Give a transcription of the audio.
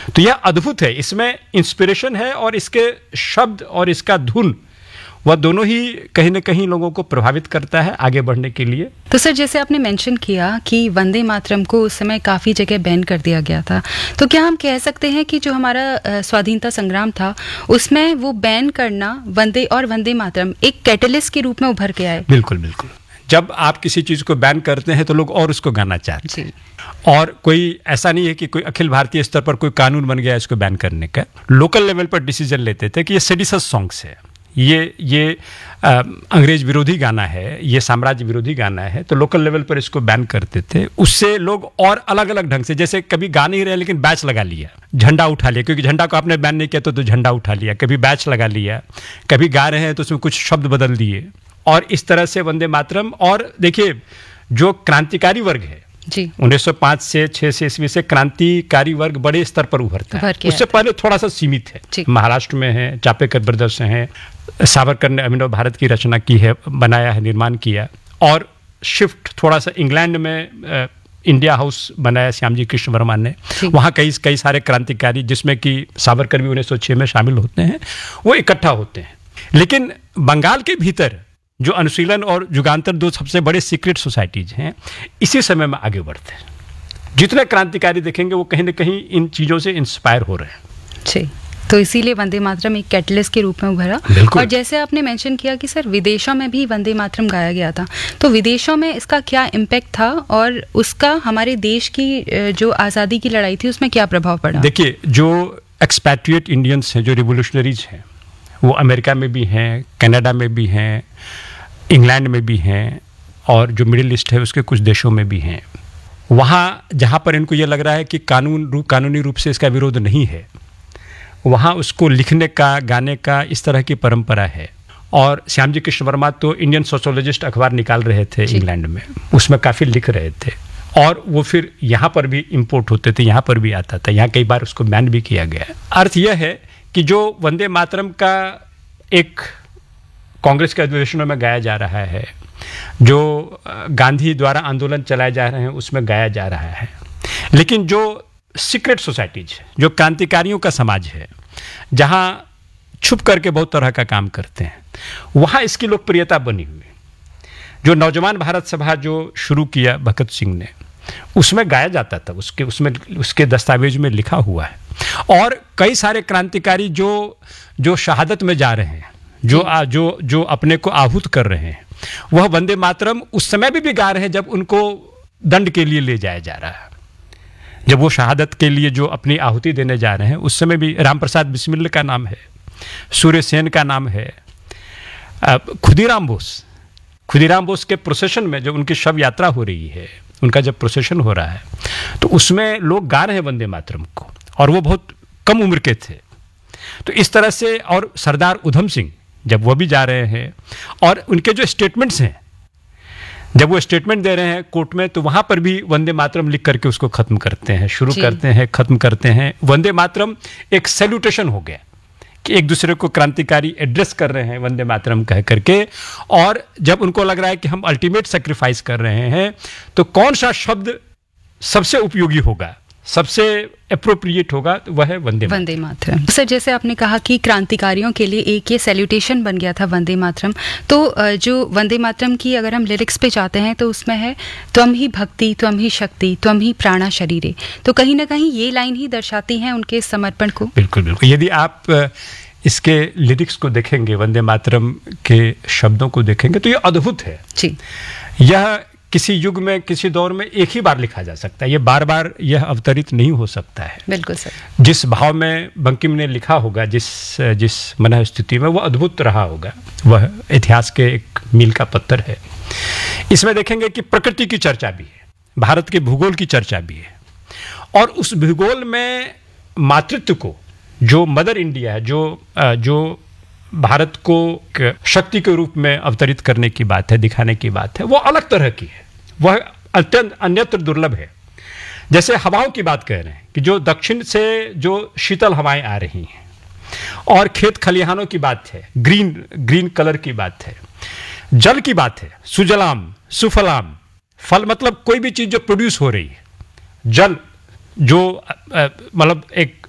तो यह अद्भुत है, इसमें इंस्पिरेशन है और इसके शब्द और इसका धुन वह दोनों ही कहीं न कहीं लोगों को प्रभावित करता है आगे बढ़ने के लिए। तो सर, जैसे आपने मेंशन किया कि वंदे मातरम को उस समय काफ़ी जगह बैन कर दिया गया था, तो क्या हम कह सकते हैं कि जो हमारा स्वाधीनता संग्राम था उसमें वो बैन करना वंदे मातरम एक कैटलिस्ट के रूप में उभर के आए? बिल्कुल बिल्कुल। जब आप किसी चीज़ को बैन करते हैं तो लोग और उसको गाना चाहते हैं, और कोई ऐसा नहीं है कि कोई अखिल भारतीय स्तर पर कोई कानून बन गया इसको बैन करने का। लोकल लेवल पर डिसीजन लेते थे कि ये सेडिशस सॉन्ग्स है, ये अंग्रेज विरोधी गाना है, ये साम्राज्य विरोधी गाना है, तो लोकल लेवल पर इसको बैन करते थे। उससे लोग और अलग अलग ढंग से, जैसे कभी गा नहीं रहे लेकिन बैच लगा लिया, झंडा उठा लिया, क्योंकि झंडा को आपने बैन नहीं किया तो झंडा उठा लिया, कभी बैच लगा लिया, कभी गा रहे हैं तो उसमें कुछ शब्द बदल दिए, और इस तरह से वंदे मातरम। और देखिए, जो क्रांतिकारी वर्ग है जी, 1905 से 6 से ईस्वी से क्रांतिकारी वर्ग बड़े स्तर पर उभरता है। उससे पहले थोड़ा सा सीमित है, महाराष्ट्र में है, चापेकर ब्रदर्स हैं, सावरकर ने अभिनव भारत की रचना की है, बनाया है, निर्माण किया, और शिफ्ट थोड़ा सा इंग्लैंड में इंडिया हाउस बनाया श्यामजी कृष्ण वर्मा ने, वहाँ कई सारे क्रांतिकारी, जिसमें कि सावरकर भी 1906 में शामिल होते हैं, वो इकट्ठा होते हैं। लेकिन बंगाल के भीतर जो अनुशीलन और युगांतर दो सबसे बड़े सीक्रेट सोसाइटीज हैं, इसी समय में आगे बढ़ते हैं। जितने क्रांतिकारी देखेंगे वो कहीं ना कहीं इन चीज़ों से इंस्पायर हो रहे हैं। जी, तो इसीलिए वंदे मातरम एक कैटलिस्ट के रूप में उभरा। और जैसे आपने मेंशन किया कि सर विदेशों में भी वंदे मातरम गाया गया था, तो विदेशों में इसका क्या इम्पैक्ट था और उसका हमारे देश की जो आज़ादी की लड़ाई थी उसमें क्या प्रभाव पड़ा? देखिए, जो एक्सपैट्रिएट इंडियंस हैं, जो रिवोल्यूशनरीज हैं, वो अमेरिका में भी हैं, कनाडा में भी हैं, इंग्लैंड में भी हैं, और जो मिडिल ईस्ट है उसके कुछ देशों में भी हैं। वहाँ जहाँ पर इनको ये लग रहा है कि कानूनी रूप से इसका विरोध नहीं है, वहाँ उसको लिखने का, गाने का, इस तरह की परंपरा है। और श्यामजी कृष्ण वर्मा तो इंडियन सोशोलॉजिस्ट अखबार निकाल रहे थे इंग्लैंड में, उसमें काफ़ी लिख रहे थे, और वो फिर यहाँ पर भी इम्पोर्ट होते थे, यहाँ पर भी आता था, यहाँ कई बार उसको बैन भी किया गया है। अर्थ यह है कि जो वंदे मातरम का एक कांग्रेस के अधिवेशनों में गाया जा रहा है, जो गांधी द्वारा आंदोलन चलाए जा रहे हैं उसमें गाया जा रहा है, लेकिन जो सीक्रेट सोसाइटीज, जो क्रांतिकारियों का समाज है, जहां छुप करके बहुत तरह का काम करते हैं, वहां इसकी लोकप्रियता बनी हुई। जो नौजवान भारत सभा जो शुरू किया भगत सिंह ने, उसमें गाया जाता था, उसके दस्तावेज में लिखा हुआ है। और कई सारे क्रांतिकारी जो शहादत में जा रहे हैं, जो अपने को आहूत कर रहे हैं, वह वंदे मातरम उस समय भी गा रहे हैं जब उनको दंड के लिए ले जाया जा रहा है। जब वो शहादत के लिए जो अपनी आहुति देने जा रहे हैं, उस समय भी राम प्रसाद बिस्मिल का नाम है, सूर्य सेन का नाम है, खुदीराम बोस के प्रोसेशन में जब उनकी शव यात्रा हो रही है, उनका जब प्रोसेशन हो रहा है, तो उसमें लोग गा रहे हैं वंदे मातरम को, और वो बहुत कम उम्र के थे। तो इस तरह से, और सरदार उधम सिंह जब वो भी जा रहे हैं, और उनके जो स्टेटमेंट्स हैं, जब वो स्टेटमेंट दे रहे हैं कोर्ट में, तो वहां पर भी वंदे मातरम लिख करके उसको खत्म करते हैं, शुरू करते हैं, खत्म करते हैं। वंदे मातरम एक सैल्यूटेशन हो गया कि एक दूसरे को क्रांतिकारी एड्रेस कर रहे हैं वंदे मातरम कह करके। और जब उनको लग रहा है कि हम अल्टीमेट सेक्रीफाइस कर रहे हैं, तो कौन सा शब्द सबसे उपयोगी होगा, सबसे एप्रोप्रिएट होगा, तो वह है वंदे मातरम। सर, जैसे आपने कहा कि क्रांतिकारियों के लिए एक ये सैल्यूटेशन बन गया था वंदे मातरम, तो जो वंदे मातरम की अगर हम लिरिक्स पे जाते हैं तो उसमें है त्वम ही भक्ति, त्वम ही शक्ति, त्वम ही प्राणा शरीरे। तो कहीं ना कहीं ये लाइन ही दर्शाती हैं उनके समर्पण को। बिल्कुल बिल्कुल। यदि आप इसके लिरिक्स को देखेंगे, वंदे मातरम के शब्दों को देखेंगे, तो ये अद्भुत है जी। यह किसी युग में, किसी दौर में एक ही बार लिखा जा सकता है, ये बार बार यह अवतरित नहीं हो सकता है। बिल्कुल सर। जिस भाव में बंकिम ने लिखा होगा, जिस मन स्थिति में, वह अद्भुत रहा होगा, वह इतिहास के एक मील का पत्थर है। इसमें देखेंगे कि प्रकृति की चर्चा भी है, भारत के भूगोल की चर्चा भी है, और उस भूगोल में मातृत्व को, जो मदर इंडिया है, जो भारत को शक्ति के रूप में अवतरित करने की बात है, दिखाने की बात है, वो अलग तरह की है, वह अत्यंत अन्यत्र दुर्लभ है। जैसे हवाओं की बात कह रहे हैं कि जो दक्षिण से जो शीतल हवाएं आ रही हैं, और खेत खलिहानों की बात है, ग्रीन कलर की बात है, जल की बात है, सुजलाम सुफलाम, फल मतलब कोई भी चीज जो प्रोड्यूस हो रही है, जल जो मतलब एक